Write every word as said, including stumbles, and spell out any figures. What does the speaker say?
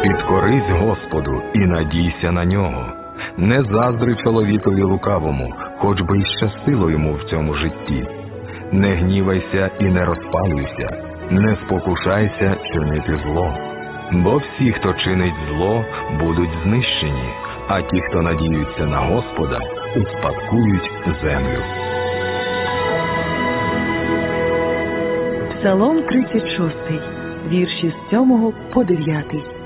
Підкорись Господу і надійся на нього. Не заздри чоловікові лукавому, хоч би й щастило йому в цьому житті. Не гнівайся і не розпалюйся, не спокушайся чинити зло. Бо всі, хто чинить зло, будуть знищені, а ті, хто надіються на Господа, успадкують землю. Псалом тридцять шостий, вірші з сьомого по дев'ятий.